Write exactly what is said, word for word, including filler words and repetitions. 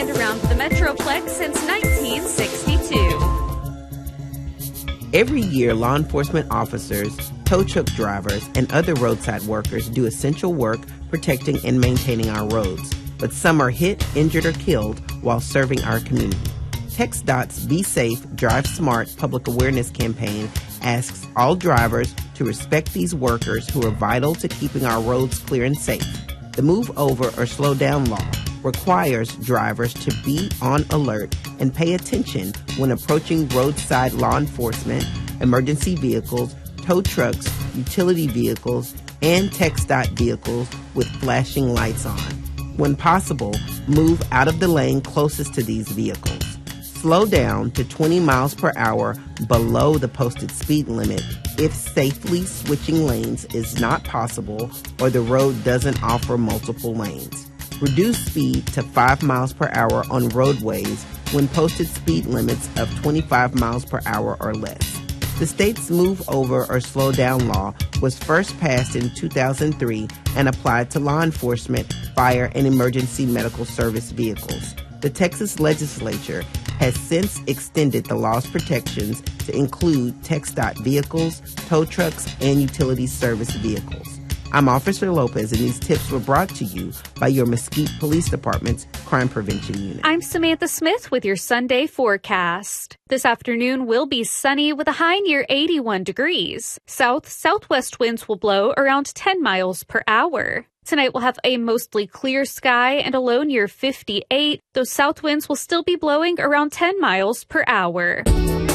and around the Metroplex since nineteen sixty-two. Every year, law enforcement officers, tow truck drivers, and other roadside workers do essential work protecting and maintaining our roads. But some are hit, injured, or killed while serving our community. TxDOT's Be Safe, Drive Smart public awareness campaign asks all drivers to respect these workers who are vital to keeping our roads clear and safe. The Move Over or Slow Down law requires drivers to be on alert and pay attention when approaching roadside law enforcement, emergency vehicles, tow trucks, utility vehicles, and TxDOT vehicles with flashing lights on. When possible, move out of the lane closest to these vehicles. Slow down to twenty miles per hour below the posted speed limit if safely switching lanes is not possible or the road doesn't offer multiple lanes. Reduce speed to five miles per hour on roadways when posted speed limits of twenty-five miles per hour or less. The state's Move Over or Slow Down law was first passed in two thousand three and applied to law enforcement, fire, and emergency medical service vehicles. The Texas legislature has since extended the law's protections to include TxDOT vehicles, tow trucks, and utility service vehicles. I'm Officer Lopez, and these tips were brought to you by your Mesquite Police Department's Crime Prevention Unit. I'm Samantha Smith with your Sunday forecast. This afternoon will be sunny with a high near eighty-one degrees. South-southwest winds will blow around ten miles per hour. Tonight we'll have a mostly clear sky and a low near fifty-eight. Those south winds will still be blowing around ten miles per hour.